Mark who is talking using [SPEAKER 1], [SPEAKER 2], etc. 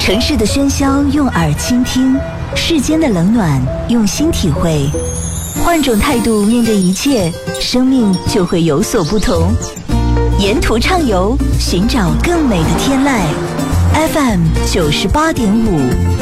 [SPEAKER 1] 城市的喧嚣用耳倾听，世间的冷暖用心体会。换种态度面对一切，生命就会有所不同。沿途畅游，寻找更美的天籁。FM 98.5。